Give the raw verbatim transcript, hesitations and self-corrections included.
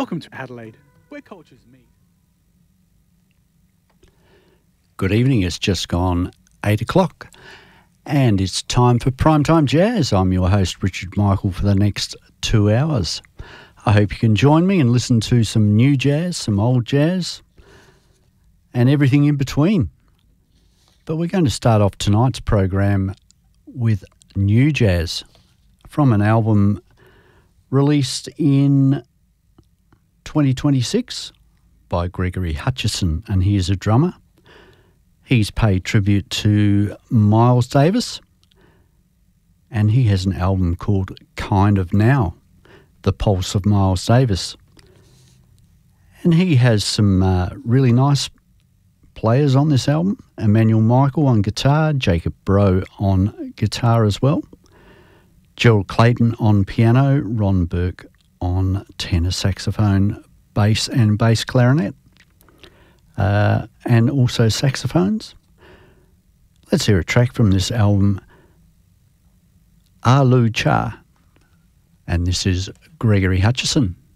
Welcome to Adelaide, where cultures meet. Good evening, it's just gone eight o'clock and it's time for Primetime Jazz. I'm your host, Richard Michael, for the next two hours. I hope you can join me and listen to some new jazz, some old jazz, and everything in between. But we're going to start off tonight's program with new jazz from an album released in twenty twenty-six by Gregory Hutchison, and he is a drummer. He's paid tribute to Miles Davis, and he has an album called Kind of Now, The Pulse of Miles Davis. And he has some uh, really nice players on this album. Emmanuel Michael on guitar, Jacob Bro on guitar as well, Gerald Clayton on piano, Ron Burke on tenor saxophone, bass and bass clarinet, uh, and also saxophones. Let's hear a track from this album, Alu Cha, and this is Gregory Hutchison.